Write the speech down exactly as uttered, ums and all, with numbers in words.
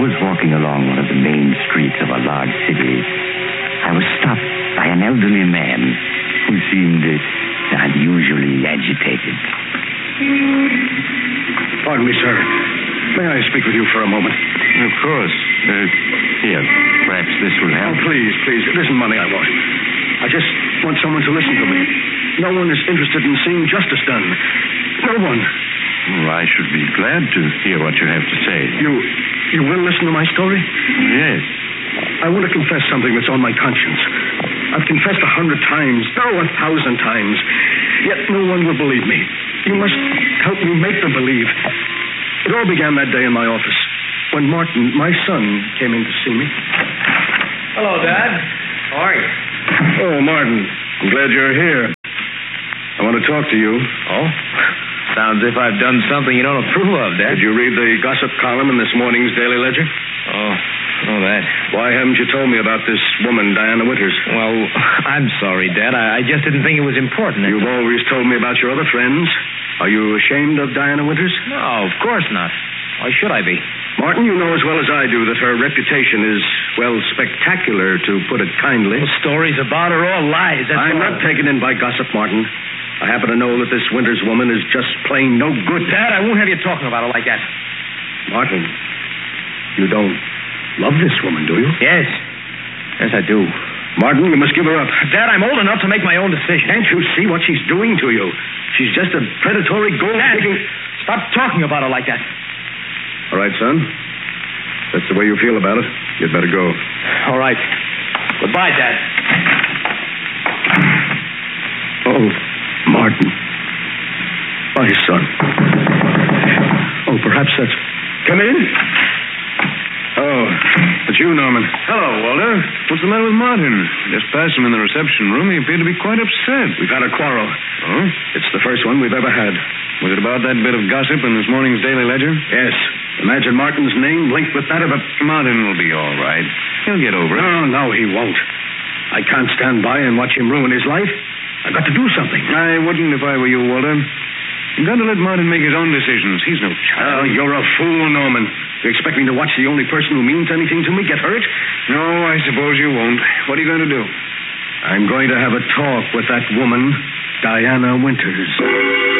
was walking along one of the main streets of a large city. I was stopped by an elderly man who seemed uh, unusually agitated. Pardon me, sir. May I speak with you for a moment? Of course. Uh, here, perhaps this will help. Oh, please, please. It isn't money I want. I just want someone to listen to me. No one is interested in seeing justice done. No one. Well, I should be glad to hear what you have to say. You, you will listen to my story? Yes. I want to confess something that's on my conscience. I've confessed a hundred times, no, a thousand times. Yet no one will believe me. You must help me make them believe. It all began that day in my office when Martin, my son, came in to see me. Hello, Dad. How are you? Oh, Martin, I'm glad you're here. I want to talk to you. Oh? Sounds as if I've done something you don't approve of, Dad. Did you read the gossip column in this morning's Daily Ledger? Oh, oh, that. Why haven't you told me about this woman, Diana Winters? Well, I'm sorry, Dad. I, I just didn't think it was important. You've always told me about your other friends. Are you ashamed of Diana Winters? No, of course not. Why should I be? Martin, you know as well as I do that her reputation is, well, spectacular, to put it kindly. The stories about her are all lies. That's I'm all. not taken in by gossip, Martin. I happen to know that this Winters woman is just plain no good. Dad, I won't have you talking about her like that. Martin, you don't love this woman, do you? Yes. Yes, I do. Martin, you must give her up. Dad, I'm old enough to make my own decision. Can't you see what she's doing to you? She's just a predatory gold Dad, digging... stop talking about her like that. All right, son. That's the way you feel about it. You'd better go. All right. Goodbye, Dad. Oh, Martin. My son. Oh, perhaps that's... Come in. Oh, it's you, Norman. Hello, Walter. What's the matter with Martin? Just passed him in the reception room. He appeared to be quite upset. We've had a quarrel. Oh? It's the first one we've ever had. Was it about that bit of gossip in this morning's Daily Ledger? Yes. Imagine Martin's name linked with that of a... Martin will be all right. He'll get over it. No, no, he won't. I can't stand by and watch him ruin his life. I've got to do something. I wouldn't if I were you, Walter. You've got to let Martin make his own decisions. He's no child. Oh, you're a fool, Norman. You expect me to watch the only person who means anything to me get hurt? No, I suppose you won't. What are you going to do? I'm going to have a talk with that woman, Diana Winters.